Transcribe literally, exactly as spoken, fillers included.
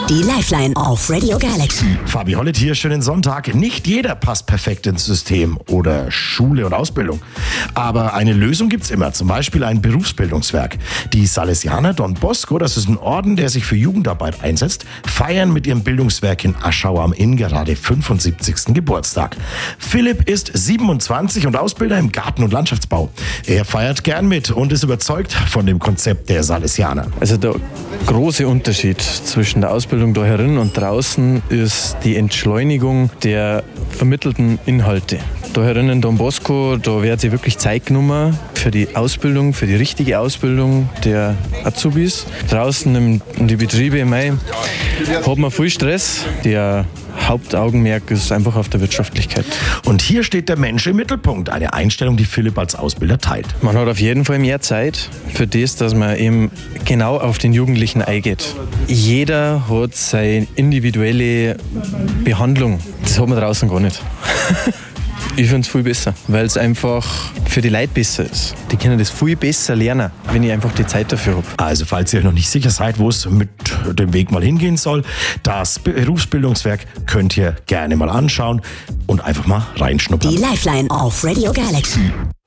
Die Lifeline auf Radio Galaxy. Fabi Hollett hier, schönen Sonntag. Nicht jeder passt perfekt ins System oder Schule und Ausbildung. Aber eine Lösung gibt's immer, zum Beispiel ein Berufsbildungswerk. Die Salesianer Don Bosco, das ist ein Orden, der sich für Jugendarbeit einsetzt, feiern mit ihrem Bildungswerk in Aschau am Inn gerade fünfundsiebzigsten Geburtstag. Philipp ist siebenundzwanzig und Ausbilder im Garten- und Landschaftsbau. Er feiert gern mit und ist überzeugt von dem Konzept der Salesianer. Also der große Unterschied zwischen der Ausbildung da herin und draußen ist die Entschleunigung der vermittelten Inhalte. Da herin in Don Bosco, da wird sich wirklich Zeit genommen für die Ausbildung, für die richtige Ausbildung der Azubis. Draußen in, in die Betriebe, mei, hat man viel Stress. Der Hauptaugenmerk ist einfach auf der Wirtschaftlichkeit. Und hier steht der Mensch im Mittelpunkt, eine Einstellung, die Philipp als Ausbilder teilt. Man hat auf jeden Fall mehr Zeit für das, dass man eben genau auf den Jugendlichen eingeht. Jeder hat seine individuelle Behandlung. Das hat man draußen gar nicht. Ich finde es viel besser, weil es einfach für die Leute besser ist. Die können das viel besser lernen, wenn ich einfach die Zeit dafür habe. Also falls ihr euch noch nicht sicher seid, wo es mit dem Weg mal hingehen soll, das Berufsbildungswerk könnt ihr gerne mal anschauen und einfach mal reinschnuppern. Die Lifeline auf Radio Galaxy.